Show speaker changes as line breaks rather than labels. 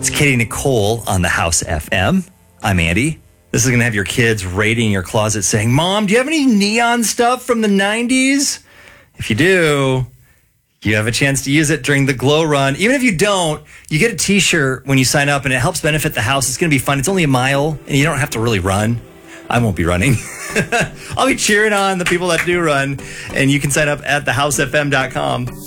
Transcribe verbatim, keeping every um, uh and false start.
It's Katie Nicole on the House F M. I'm Andy. This is going to have your kids raiding your closet saying, Mom, do you have any neon stuff from the nineties? If you do, you have a chance to use it during the Glow Run. Even if you don't, you get a t-shirt when you sign up, and it helps benefit the house. It's going to be fun. It's only a mile, and you don't have to really run. I won't be running. I'll be cheering on the people that do run, and you can sign up at the house f m dot com.